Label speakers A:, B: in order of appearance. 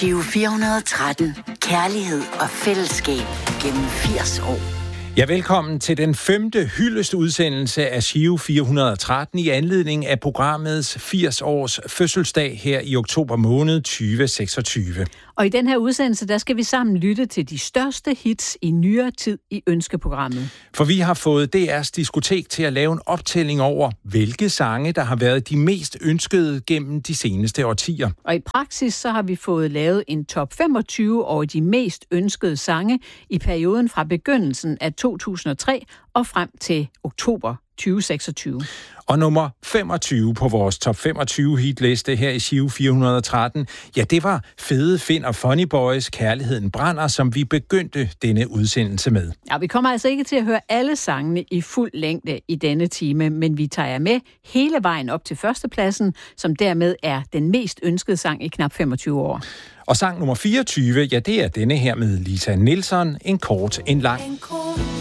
A: Giro 413. Kærlighed og fællesskab gennem 80 år.
B: Ja, velkommen til den 5. hyldest-udsendelse af Giro 413 i anledning af programmets 80 års fødselsdag her i oktober måned 2026.
C: Og i den her udsendelse, der skal vi sammen lytte til de største hits i nyere tid i ønskeprogrammet.
B: For vi har fået DR's diskotek til at lave en optælling over, hvilke sange, der har været de mest ønskede gennem de seneste årtier.
C: Og i praksis, så har vi fået lavet en top 25 over de mest ønskede sange i perioden fra begyndelsen af 2003 og frem til oktober 2026.
B: Og nummer 25 på vores top 25 hitliste her i Giro 413, ja, det var Fede Finn og Funny Boys Kærligheden Brænder, som vi begyndte denne udsendelse med.
C: Ja, vi kommer altså ikke til at høre alle sangene i fuld længde i denne time, men vi tager jer med hele vejen op til førstepladsen, som dermed er den mest ønskede sang i knap 25 år.
B: Og sang nummer 24, ja, det er denne her med Lisa Nilsson, En kort, en lang.